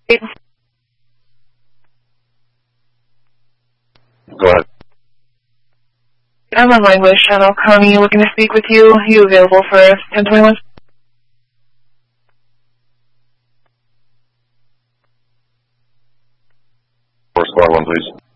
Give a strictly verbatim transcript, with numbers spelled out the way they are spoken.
Go ahead. I'm on language channel. Connie, looking to speak with you. Are you available for ten twenty-one? Four squad one, please.